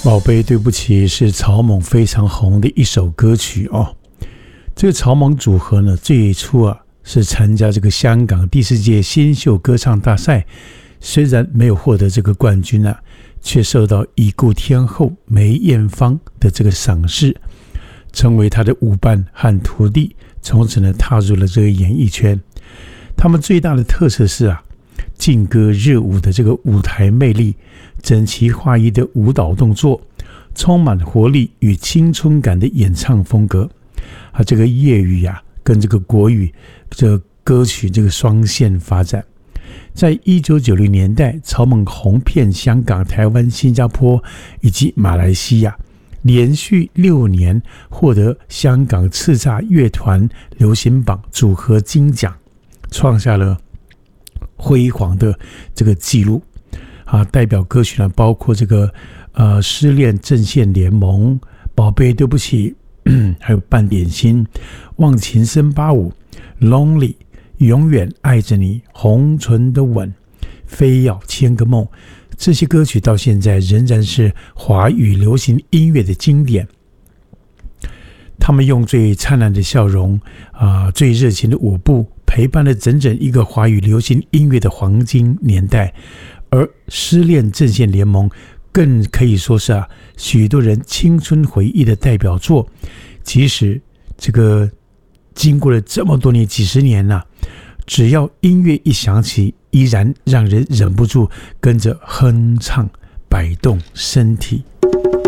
宝贝对不起是草蜢非常红的一首歌曲哦。这个草蜢组合呢，最初是参加这个香港第4届新秀歌唱大赛，虽然没有获得这个冠军却受到已故天后梅艳芳的这个赏识，成为她的舞伴和徒弟，从此呢踏入了这个演艺圈。他们最大的特色是劲歌热舞的这个舞台魅力，整齐划一的舞蹈动作，充满活力与青春感的演唱风格。这个粤语跟这个国语这个歌曲这个双线发展。在1990年代，草蜢红遍香港、台湾、新加坡以及马来西亚，连续6年获得香港叱咤乐团流行榜组合金奖，创下了辉煌的这个记录。代表歌曲呢包括这个失恋阵线联盟、宝贝对不起，还有半点心、忘情森巴舞、Lonely、永远爱着你、红唇的吻、非要牵个梦。这些歌曲到现在仍然是华语流行音乐的经典。他们用最灿烂的笑容最热情的舞步，陪伴了整整一个华语流行音乐的黄金年代。而失恋阵线联盟更可以说是许多人青春回忆的代表作。即使这个经过了这么多年几十年只要音乐一响起，依然让人忍不住跟着哼唱，摆动身体。